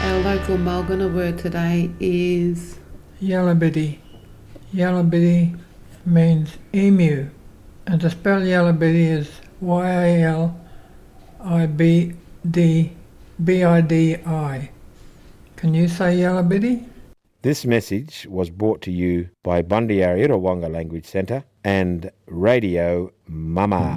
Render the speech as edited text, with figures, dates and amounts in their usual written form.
Our local Mulgana word today is Yallabiddy. Yallabiddy means emu, and to spell Yallabiddy is Yalibdi. Can you say Yallabiddy? This message was brought to you by Bundyarra Irrawonga Language Centre and Radio Mama.